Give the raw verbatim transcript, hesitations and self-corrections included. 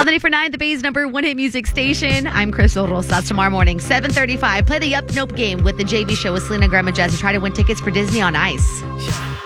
On the day for nine, the Bay's number one hit music station. I'm Crystal Rosas. Tomorrow morning, seven thirty-five. Play the Yup Nope game with the J V show with Selena Graham and Jazz to try to win tickets for Disney on Ice.